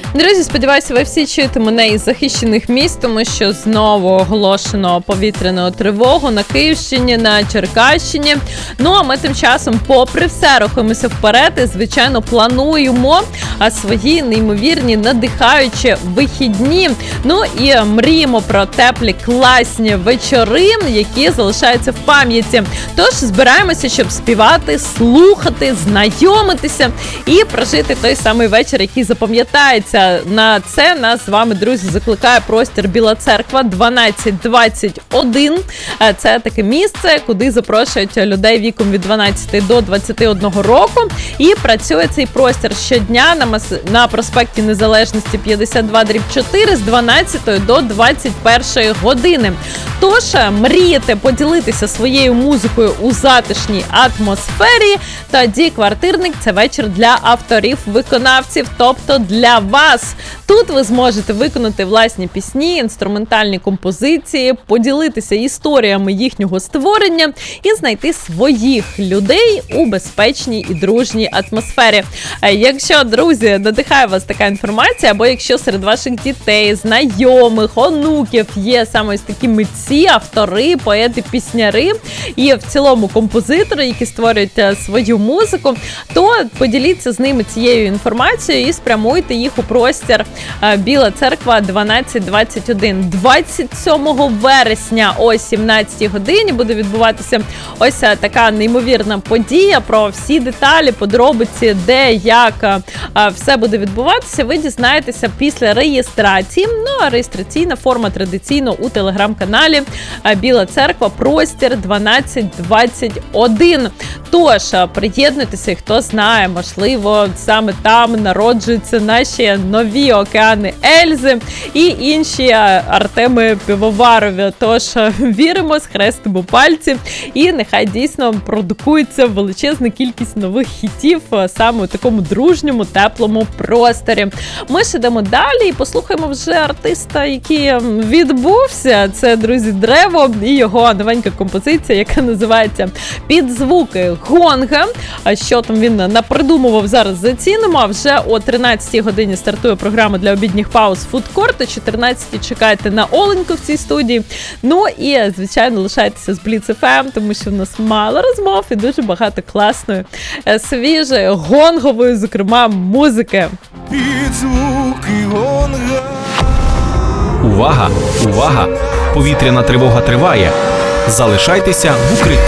Друзі, сподіваюся, ви всі чуєте мене із захищених міст, тому що знову оголошено повітряну тривогу на Київщині, на Черкащині. Ну, а ми тим часом, попри все, рухаємося вперед і, звичайно, плануємо свої неймовірні, надихаючі вихідні. Ну, і мріємо про теплі, класні вечори, які залишаються в пам'яті. Тож, збираємося, щоб співати, слухати, знайомитися і прожити той самий вечір, який запам'ятається. На це нас з вами, друзі, закликає простір Біла Церква 1221. Це таке місце, куди запрошують людей віком від 12 до 21 року. І працює цей простір щодня на проспекті Незалежності 52/4 з 12 до 21 години. Тож, мрієте поділитися своєю музикою у затишній атмосфері, тоді квартирник – це вечір для авторів-виконавців, тобто для вас. Тут ви зможете виконати власні пісні, інструментальні композиції, поділитися історіями їхнього створення і знайти своїх людей у безпечній і дружній атмосфері. Якщо, друзі, надихає вас така інформація, або якщо серед ваших дітей, знайомих, онуків є саме ось такі митці, автори, поети, пісняри і в цілому композитори, які створюють свою музику, то поділіться з ними цією інформацією і спрямуйте їх у простір Біла Церква 1221. 27 вересня о 17 годині буде відбуватися ось така неймовірна подія. Про всі деталі, подробиці, де, як все буде відбуватися, ви дізнаєтеся після реєстрації. Ну, а реєстраційна форма традиційно у телеграм-каналі Біла Церква, простір 1221. Тож, приєднуйтеся, хто знає, можливо, саме там народжуються наші нові океани Ельзи і інші Артеми Пивоварові. Тож, віримо, схрестимо пальці і нехай дійсно продукується величезна кількість нових хітів саме у такому дружньому, теплому просторі. Ми ж йдемо далі і послухаємо вже артиста, який відбувся. Це, друзі, Древо і його новенька композиція, яка називається «Під звуки гонга». А що там він напридумував, зараз зацінимо. А вже о 13-й годині стартує програма для обідніх пауз «Фудкорт», о 14-й чекайте на Оленьку в цій студії. Ну і, звичайно, лишайтеся з Бліц ФМ, тому що в нас мало розмов і дуже багато класної, свіжої, гонгової, зокрема, музики. Під звуки гонга. Увага! Увага! Повітряна тривога триває. Залишайтеся в укритті.